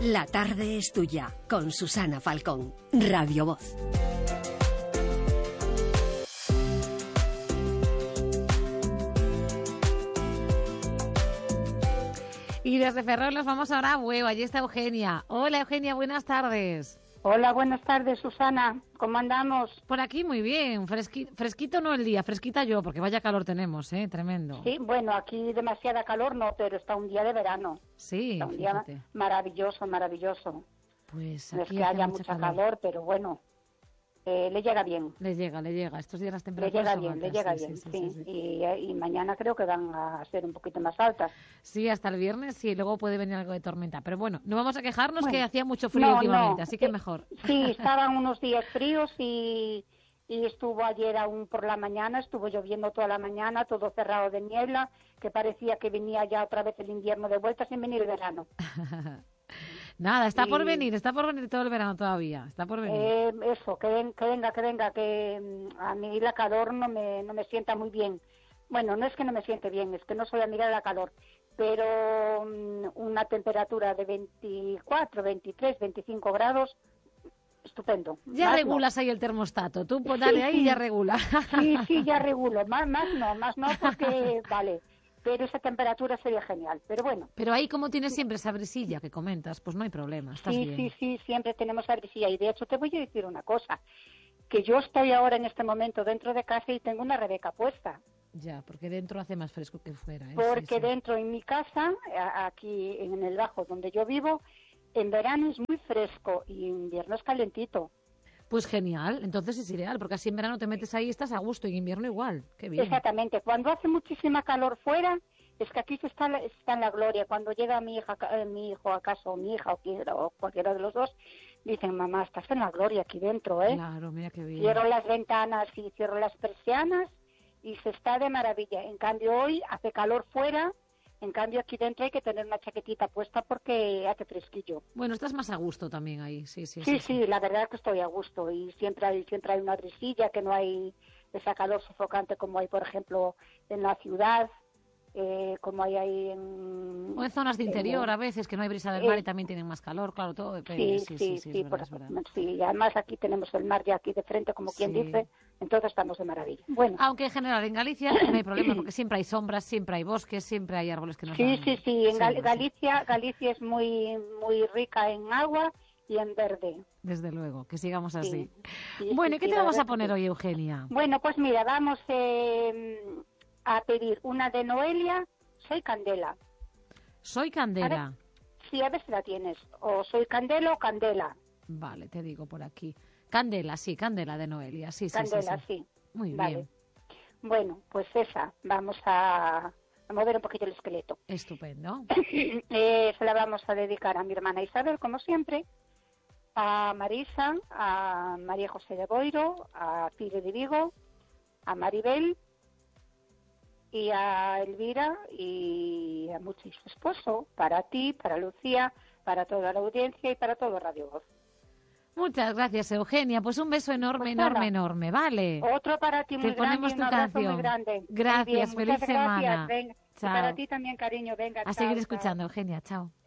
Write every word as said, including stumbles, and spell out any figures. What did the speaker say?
La tarde es tuya, con Susana Falcón, Radio Voz. Y desde Ferrol nos vamos ahora a Bueu. Allí está Eugenia. Hola, Eugenia, buenas tardes. Hola, buenas tardes, Susana. ¿Cómo andamos? Por aquí muy bien. Fresqui, fresquito no el día, fresquita yo, porque vaya calor tenemos, ¿eh? Tremendo. Sí, bueno, aquí demasiada calor no, pero está un día de verano. Sí, está un fíjate. día maravilloso, maravilloso. Pues no es aquí que hace haya mucha mucha calor. calor, pero bueno, eh, le llega bien. Le llega, le llega. Estos días las Le temperaturas llega son bien, altas. le llega sí, bien, sí, sí. sí, sí. Y, y mañana creo que van a ser un poquito más altas. Sí, hasta el viernes sí, luego puede venir algo de tormenta. Pero bueno, no vamos a quejarnos Bueno, que hacía mucho frío no, últimamente, no. así que Eh, mejor. Sí, estaban unos días fríos y, y estuvo ayer aún por la mañana, estuvo lloviendo toda la mañana, todo cerrado de niebla, que parecía que venía ya otra vez el invierno de vuelta sin venir el verano. Nada, está Y- por venir, está por venir todo el verano todavía, está por venir. Eh, eso, que, ven- que venga, que venga, que mm, a mí la calor no me, no me sienta muy bien. Bueno, no es que no me siente bien, es que no soy amiga de la calor, pero mm, una temperatura de veinticuatro, veintitrés, veinticinco grados, estupendo. Ya Más no. regulas ahí el termostato, tú pues dale Sí, ahí y sí. ya regula. Sí, sí, ya regulo, más, más no, más no porque, vale, pero esa temperatura sería genial, pero bueno. Pero ahí como tienes siempre esa brisilla que comentas, pues no hay problema, estás Sí, bien. sí, sí, siempre tenemos la brisilla. Y de hecho te voy a decir una cosa, que yo estoy ahora en este momento dentro de casa y tengo una Rebeca puesta. Ya, porque dentro hace más fresco que fuera. ¿eh? Porque Sí, sí. dentro en mi casa, a- aquí en el Bajo donde yo vivo, en verano es muy fresco y en invierno es calentito. Pues genial, entonces es ideal, porque así en verano te metes ahí y estás a gusto y en invierno igual. Qué bien. Exactamente. Cuando hace muchísima calor fuera, es que aquí se está, está en la gloria. Cuando llega mi hija, eh, mi hijo a casa, o mi hija, o, quiera, o cualquiera de los dos, dicen, mamá, estás en la gloria aquí dentro, ¿eh? Claro, mira qué bien. Cierro las ventanas y cierro las persianas y se está de maravilla. En cambio hoy hace calor fuera, en cambio aquí dentro hay que tener una chaquetita puesta porque hace fresquillo. Bueno, estás más a gusto también ahí, sí, sí. Sí, sí, la verdad es que estoy a gusto y siempre hay, siempre hay una brisilla, que no hay esa calor sofocante como hay, por ejemplo, en la ciudad, eh, como hay ahí en... O en zonas de en- interior a veces, que no hay brisa del Eh, mar y también tienen más calor, claro, todo depende. Sí, Sí, sí, sí, sí, es por verdad, es verdad. ejemplo, sí, y además aquí tenemos el mar ya aquí de frente, como quien Sí. dice, entonces estamos de maravilla. Bueno. Aunque en general en Galicia no hay problema, porque siempre hay sombras, siempre hay bosques, siempre hay árboles que nos Sí, dan sí, sí, en Gal- sombra, sí. Galicia, Galicia es muy muy rica en agua y en verde. Desde luego, que sigamos así. Sí, Bueno, sí, ¿y qué sí, te la vamos a verdad que poner sí. hoy, Eugenia? Bueno, pues mira, vamos eh, a pedir una de Noelia, Soy Candela. Soy Candela. Sí, a ver si la tienes. O Soy Candela o Candela. Vale, te digo por aquí. Candela, sí, Candela de Noelia, sí, sí, Candela, sí, sí. sí. Muy Vale. bien, Bueno, pues esa. Vamos a, a mover un poquito el esqueleto. estupendo. Eh, se la vamos a dedicar a mi hermana Isabel, como siempre, a Marisa, a María José de Boiro, a Pire de Vigo, a Maribel y a Elvira y a Mucho y su esposo, para ti, para Lucía, para toda la audiencia y para todo Radio Voz. Muchas gracias, Eugenia. Pues un beso enorme, Pues enorme, nada. enorme, ¿vale? Otro para ti muy Te grande ponemos y tu un abrazo canción. muy grande. Muy Gracias, bien, feliz muchas gracias. semana. Venga. Y Chao. para ti también, cariño. Venga, A chao, seguir chao. escuchando, Eugenia, chao.